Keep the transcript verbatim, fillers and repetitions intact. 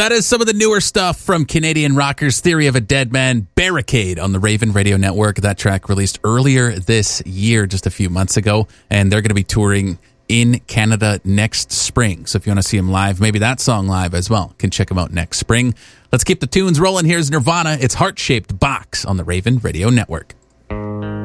That is some of the newer stuff from Canadian rockers Theory of a Dead Man, Barricade on the Raven Radio Network. That track released earlier this year, just a few months ago, and they're going to be touring in Canada next spring. So if you want to see them live, maybe that song live as well, can check them out next spring. Let's keep the tunes rolling. Here's Nirvana. It's Heart-Shaped Box on the Raven Radio Network.